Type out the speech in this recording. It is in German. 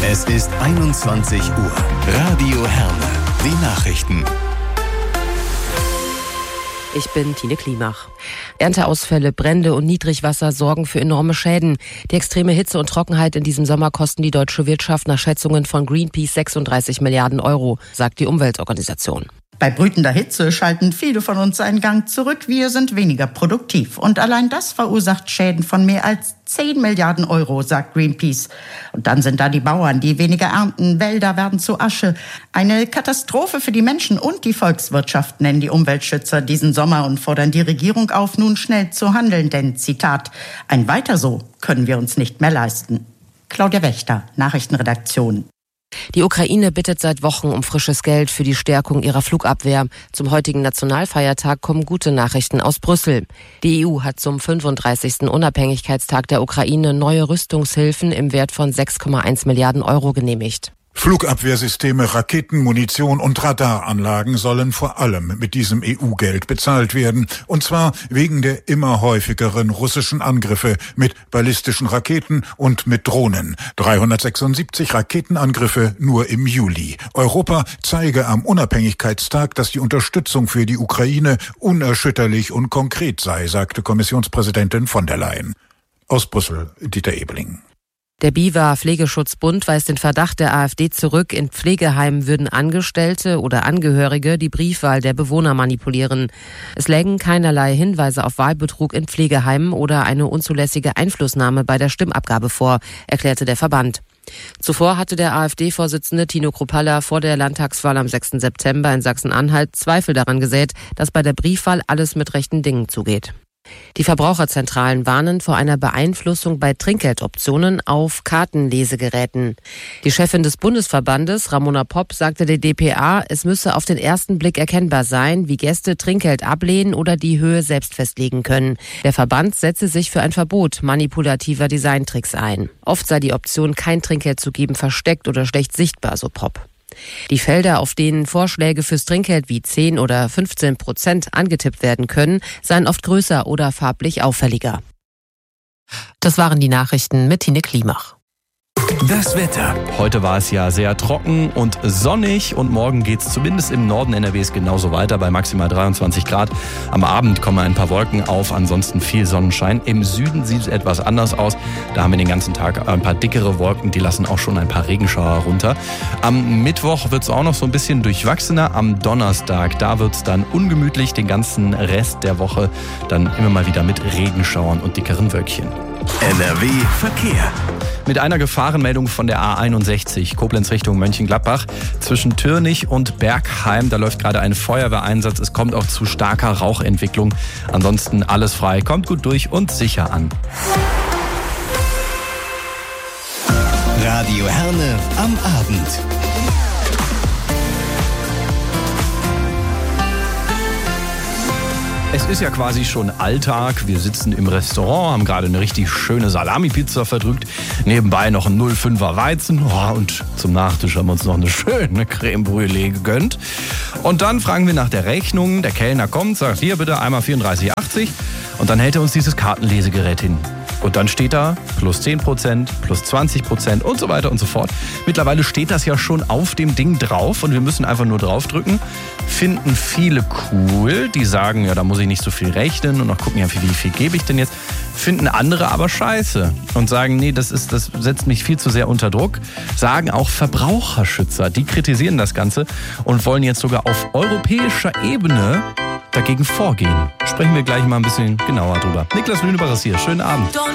Es ist 21 Uhr. Radio Herne. Die Nachrichten. Ich bin Tine Klimach. Ernteausfälle, Brände und Niedrigwasser sorgen für enorme Schäden. Die extreme Hitze und Trockenheit in diesem Sommer kosten die deutsche Wirtschaft nach Schätzungen von Greenpeace 36 Milliarden Euro, sagt die Umweltorganisation. Bei brütender Hitze schalten viele von uns einen Gang zurück. Wir sind weniger produktiv. Und allein das verursacht Schäden von mehr als 10 Milliarden Euro, sagt Greenpeace. Und dann sind da die Bauern, die weniger ernten. Wälder werden zu Asche. Eine Katastrophe für die Menschen und die Volkswirtschaft, nennen die Umweltschützer diesen Sommer und fordern die Regierung auf, nun schnell zu handeln. Denn, Zitat, ein Weiter so können wir uns nicht mehr leisten. Claudia Wächter, Nachrichtenredaktion. Die Ukraine bittet seit Wochen um frisches Geld für die Stärkung ihrer Flugabwehr. Zum heutigen Nationalfeiertag kommen gute Nachrichten aus Brüssel. Die EU hat zum 35. Unabhängigkeitstag der Ukraine neue Rüstungshilfen im Wert von 6,1 Milliarden Euro genehmigt. Flugabwehrsysteme, Raketen, Munition und Radaranlagen sollen vor allem mit diesem EU-Geld bezahlt werden. Und zwar wegen der immer häufigeren russischen Angriffe mit ballistischen Raketen und mit Drohnen. 376 Raketenangriffe nur im Juli. Europa zeige am Unabhängigkeitstag, dass die Unterstützung für die Ukraine unerschütterlich und konkret sei, sagte Kommissionspräsidentin von der Leyen. Aus Brüssel, Dieter Ebeling. Der BIWA Pflegeschutzbund weist den Verdacht der AfD zurück, in Pflegeheimen würden Angestellte oder Angehörige die Briefwahl der Bewohner manipulieren. Es lägen keinerlei Hinweise auf Wahlbetrug in Pflegeheimen oder eine unzulässige Einflussnahme bei der Stimmabgabe vor, erklärte der Verband. Zuvor hatte der AfD-Vorsitzende Tino Kruppalla vor der Landtagswahl am 6. September in Sachsen-Anhalt Zweifel daran gesät, dass bei der Briefwahl alles mit rechten Dingen zugeht. Die Verbraucherzentralen warnen vor einer Beeinflussung bei Trinkgeldoptionen auf Kartenlesegeräten. Die Chefin des Bundesverbandes, Ramona Popp, sagte der dpa, es müsse auf den ersten Blick erkennbar sein, wie Gäste Trinkgeld ablehnen oder die Höhe selbst festlegen können. Der Verband setze sich für ein Verbot manipulativer Designtricks ein. Oft sei die Option, kein Trinkgeld zu geben, versteckt oder schlecht sichtbar, so Popp. Die Felder, auf denen Vorschläge fürs Trinkgeld wie 10 oder 15% angetippt werden können, seien oft größer oder farblich auffälliger. Das waren die Nachrichten mit Tine Klimach. Das Wetter. Heute war es ja sehr trocken und sonnig und morgen geht es zumindest im Norden NRWs genauso weiter bei maximal 23 Grad. Am Abend kommen ein paar Wolken auf, ansonsten viel Sonnenschein. Im Süden sieht es etwas anders aus. Da haben wir den ganzen Tag ein paar dickere Wolken, die lassen auch schon ein paar Regenschauer runter. Am Mittwoch wird es auch noch so ein bisschen durchwachsener. Am Donnerstag, da wird es dann ungemütlich, den ganzen Rest der Woche dann immer mal wieder mit Regenschauern und dickeren Wölkchen. NRW Verkehr. Mit einer Gefahrenmeldung von der A61, Koblenz Richtung Mönchengladbach. Zwischen Türnich und Bergheim, da läuft gerade ein Feuerwehreinsatz. Es kommt auch zu starker Rauchentwicklung. Ansonsten alles frei, kommt gut durch und sicher an. Radio Herne am Abend. Es ist ja quasi schon Alltag. Wir sitzen im Restaurant, haben gerade eine richtig schöne Salami-Pizza verdrückt. Nebenbei noch ein 0,5er Weizen. Oh, und zum Nachtisch haben wir uns noch eine schöne Creme Brûlée gegönnt. Und dann fragen wir nach der Rechnung. Der Kellner kommt, sagt, hier bitte einmal 34,80. Und dann hält er uns dieses Kartenlesegerät hin. Und dann steht da plus 10%, plus 20% und so weiter und so fort. Mittlerweile steht das ja schon auf dem Ding drauf und wir müssen einfach nur draufdrücken. Finden viele cool, die sagen, ja, da muss ich nicht so viel rechnen und noch gucken, ja, wie viel gebe ich denn jetzt. Finden andere aber scheiße und sagen, nee, das setzt mich viel zu sehr unter Druck. Sagen auch Verbraucherschützer, die kritisieren das Ganze und wollen jetzt sogar auf europäischer Ebene dagegen vorgehen. Sprechen wir gleich mal ein bisschen genauer drüber. Niklas Lünebacher ist hier. Schönen Abend.